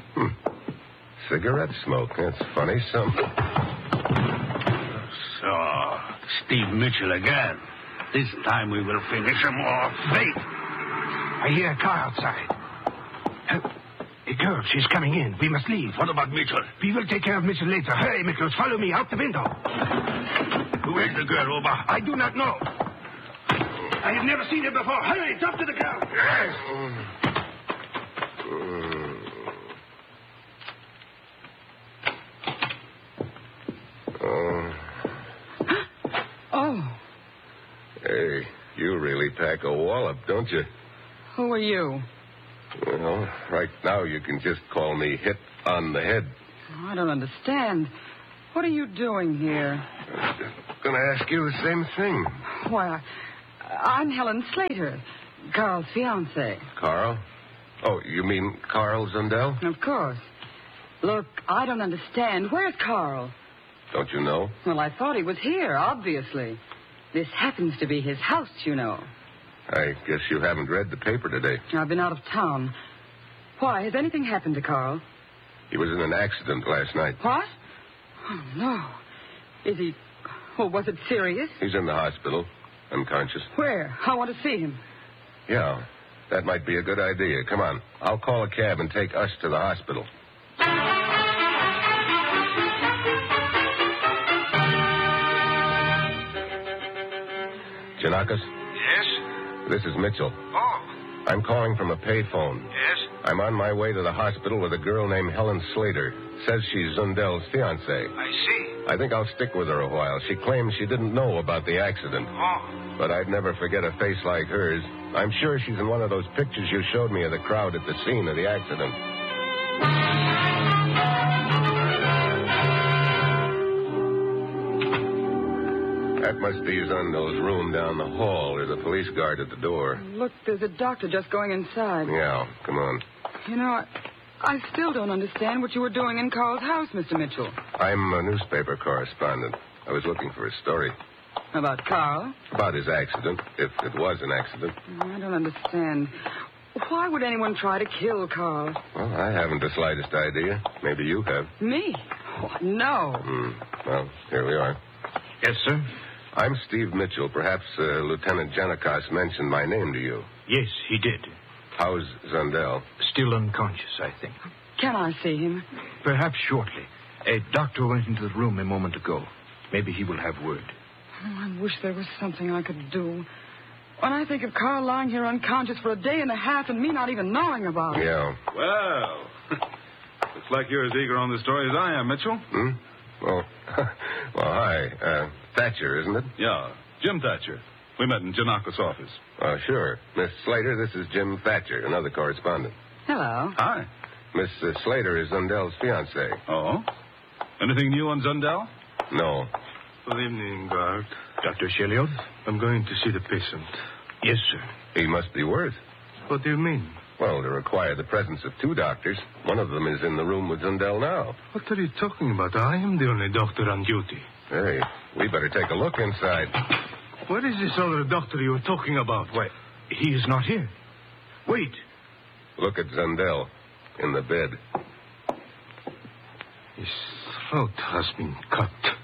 Cigarette smoke. That's funny. So, Steve Mitchell again. This time we will finish him off. Wait. I hear a car outside. A girl, she's coming in. We must leave. What about Mitchell? We will take care of Mitchell later. Hurry, Mitchell. Follow me out the window. Who is the girl, Oba? I do not know. I have never seen her before. Hurry, talk to the girl. Yes. Oh. Hey, you really pack a wallop, don't you? Who are you? Well, right now you can just call me Hit on the Head. I don't understand. What are you doing here? I'm going to ask you the same thing. Why, I'm Helen Slater, Carl's fiancée. Carl? Oh, you mean Carl Zundel? Of course. Look, I don't understand. Where's Carl? Don't you know? Well, I thought he was here, obviously. This happens to be his house, you know. I guess you haven't read the paper today. I've been out of town. Why, has anything happened to Carl? He was in an accident last night. What? Oh, no. Is he... Oh, was it serious? He's in the hospital, unconscious. Where? I want to see him. Yeah, that might be a good idea. Come on. I'll call a cab and take us to the hospital. Janakis? Yes? This is Mitchell. Oh. I'm calling from a payphone. Yes? I'm on my way to the hospital with a girl named Helen Slater. Says she's Zundel's fiancée. I see. I think I'll stick with her a while. She claims she didn't know about the accident. Oh. But I'd never forget a face like hers. I'm sure she's in one of those pictures you showed me of the crowd at the scene of the accident. That must be Zundel's room down the hall. There's a police guard at the door. Look, there's a doctor just going inside. Yeah, come on. You know, I still don't understand what you were doing in Carl's house, Mr. Mitchell. I'm a newspaper correspondent. I was looking for a story. About Carl? About his accident, if it was an accident. I don't understand. Why would anyone try to kill Carl? Well, I haven't the slightest idea. Maybe you have. Me? Oh, no. Well, here we are. Yes, sir? I'm Steve Mitchell. Perhaps Lieutenant Janikos mentioned my name to you. Yes, he did. How's Zundel? Still unconscious, I think. Can I see him? Perhaps shortly. A doctor went into the room a moment ago. Maybe he will have word. Oh, I wish there was something I could do. When I think of Carl lying here unconscious for a day and a half and me not even knowing about it. Yeah. Well, looks like you're as eager on the story as I am, Mitchell. Well, hi. Thatcher, isn't it? Yeah, Jim Thatcher. We met in Janakos' office. Sure. Miss Slater, this is Jim Thatcher, another correspondent. Hello. Hi. Miss Slater is Zundel's fiancée. Oh? Anything new on Zundel? No. Good evening, Bart. Dr. Sheliot? I'm going to see the patient. Yes, sir. He must be worth. What do you mean? Well, to require the presence of two doctors. One of them is in the room with Zundel now. What are you talking about? I am the only doctor on duty. Hey, we better take a look inside. Where is this other doctor you were talking about? Why, he is not here. Wait. Look at Zundel in the bed. His throat has been cut.